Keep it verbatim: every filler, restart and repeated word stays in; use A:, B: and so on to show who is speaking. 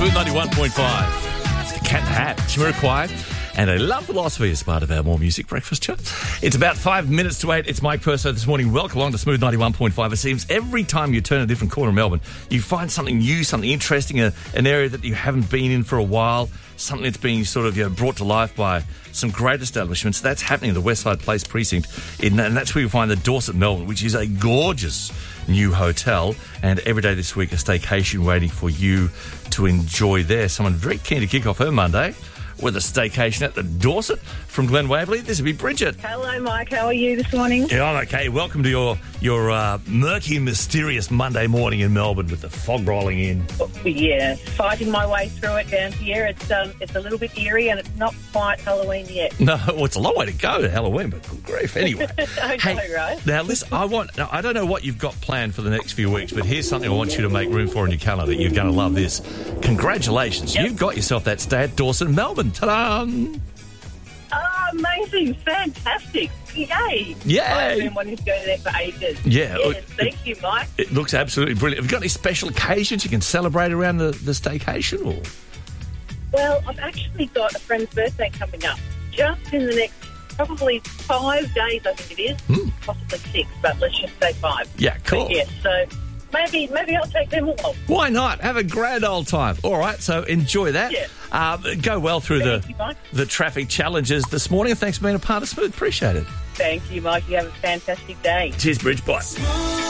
A: Smooth ninety-one point five. Cat Hat, Jamiroquai, and a Love Philosophy as part of our More Music Breakfast show. It's about five minutes to eight. It's Mike Purso this morning. Welcome along to Smooth ninety-one point five. It seems every time you turn a different corner of Melbourne, you find something new, something interesting, a, an area that you haven't been in for a while, something that's being sort of you know, brought to life by some great establishments. That's happening in the Westside Place precinct, in, and that's where you find the Dorset Melbourne, which is a gorgeous new hotel, and every day this week a staycation waiting for you to enjoy there. Someone very keen to kick off her Monday with a staycation at the Dorset from Glen Waverley. This would be Bridget.
B: Hello, Mike. How are you this morning?
A: Yeah, I'm okay. Welcome to your your uh, murky, mysterious Monday morning in Melbourne with the fog rolling in.
B: Yeah, fighting my way through it down here. It's um, it's a little bit eerie and it's not quite Halloween yet.
A: No, well, it's a long way to go to Halloween, but good grief. Anyway.
B: I
A: hey,
B: know, right?
A: Now, listen, I want. Now, I don't know what you've got planned for the next few weeks, but here's something I want you to make room for in your calendar. You're going to love this. Congratulations.
B: Yep.
A: You've got yourself that stay at Dorset, Melbourne. Ta-da!
B: Oh, amazing. Fantastic. Yay.
A: Yay.
B: I've been wanting to go there for ages.
A: Yeah.
B: Yes, thank you, Mike.
A: It looks absolutely brilliant. Have you got any special occasions you can celebrate around the, the staycation? Or?
B: Well, I've actually got a friend's birthday coming up just in the next probably five days, I think it is.
A: Mm.
B: Possibly six, but let's just say five.
A: Yeah, cool.
B: But yes, so maybe maybe I'll take them along.
A: Why not? Have a grand old time. All right, so enjoy that.
B: Yeah.
A: Um, go well through
B: Thank
A: the
B: you, Mike.
A: the traffic challenges this morning. Thanks for being a part of Smooth. Appreciate it.
B: Thank you, Mike. You have a fantastic day.
A: Cheers, Bridge. Bye.